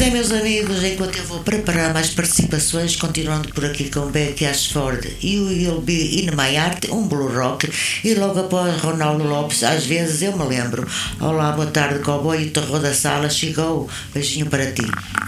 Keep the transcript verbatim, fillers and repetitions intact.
Bem, meus amigos, enquanto eu vou preparar mais participações, continuando por aqui com Becky Ashford e o You'll Be In My Heart, um blue rock, e logo após Ronaldo Lopes, às vezes eu me lembro. Olá, boa tarde, cowboy, o terror da sala chegou. Beijinho para ti.